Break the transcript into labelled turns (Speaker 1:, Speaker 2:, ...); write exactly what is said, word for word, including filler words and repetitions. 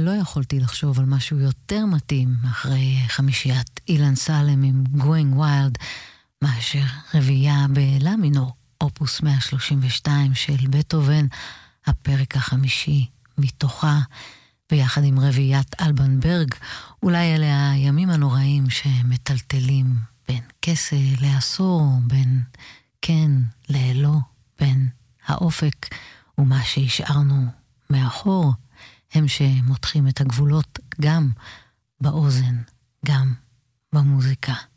Speaker 1: לא יכולתי לחשוב על משהו יותר מתאים אחרי חמישיית אילן סלם עם Going Wild, מאשר רביעייה בלה מינור, אופוס מאה שלושים ושתיים של בטהובן, הפרק החמישי מתוכה, ביחד עם רביעיית אלבן ברג. אולי אלה הימים הנוראים שמטלטלים בין כסה לעשור, בין כן ללא, בין האופק ומה שהשארנו מאחור, הם שמותחים את הגבולות גם באוזן, גם במוזיקה.